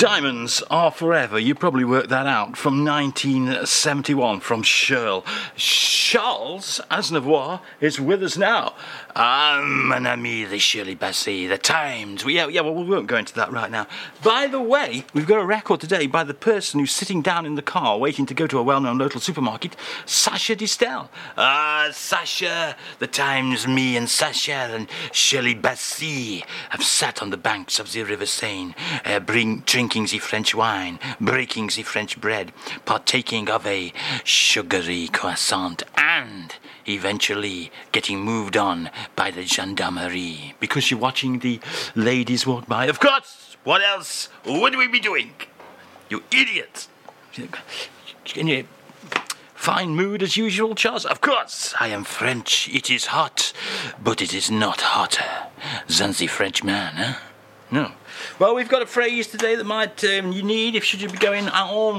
Diamonds Are Forever. You probably worked that out. From 1971, from Shirl. Charles Aznavour is with us now. Mon ami, the Shirley Bassey, the Times. Well, we won't go into that right now. By the way, we've got a record today by the person who's sitting down in the car waiting to go to a well-known local supermarket, Sacha Distel. Sacha, the Times, me and Sacha and Shirley Bassey have sat on the banks of the River Seine, drinking the French wine, breaking the French bread, partaking of a sugary croissant, and eventually getting moved on by the gendarmerie because you're watching the ladies walk by. Of course! What else would we be doing? You idiot! In your fine mood as usual, Charles? Of course! I am French. It is hot, but it is not hotter than the French man, huh? No. Well, we've got a phrase today that might you need if should you be going en